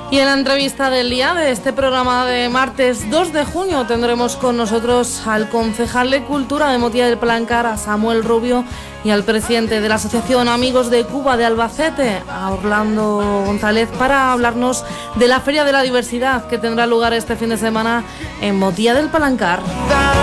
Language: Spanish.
Y en la entrevista del día de este programa de martes 2 de junio tendremos con nosotros al concejal de Cultura de Montilla del Palancar, a Samuel Rubio, y al presidente de la Asociación Amigos de Cuba de Albacete, a Orlando González, para hablarnos de la Feria de la Diversidad que tendrá lugar este fin de semana en Montilla del Palancar.